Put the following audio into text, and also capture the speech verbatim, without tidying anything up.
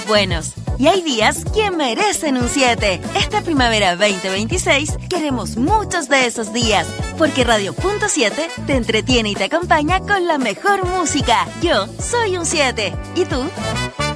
buenos. Y hay días que merecen un siete. Esta primavera veinte veintiséis queremos muchos de esos días, porque Radio Punto siete te entretiene y te acompaña con la mejor música. Yo soy un siete. ¿Y tú?